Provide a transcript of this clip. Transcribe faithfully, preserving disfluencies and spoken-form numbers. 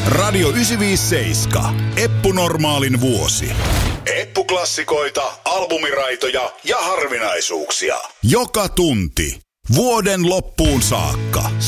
Radio yhdeksänsataaviisikymmentäseitsemän. Eppu Normaalin vuosi. Eppu-klassikoita, albumiraitoja ja harvinaisuuksia. Joka tunti. Vuoden loppuun saakka.